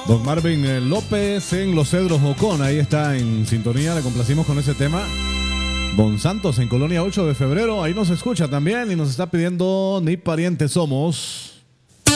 Don Marvin López en Los Cedros Jocón, ahí está en sintonía, le complacimos con ese tema. Don Santos en Colonia 8 de Febrero, ahí nos escucha también y nos está pidiendo Ni parientes somos.